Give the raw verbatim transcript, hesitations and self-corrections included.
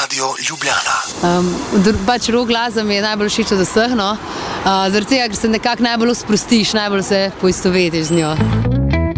Radio Ljubljana. Um, pač rock glasba mi je najbolj všeč od vseh, no. Uh, zaradi tega, ker se nekako najbolj sprostiš, najbolj se poistovetiš z njo.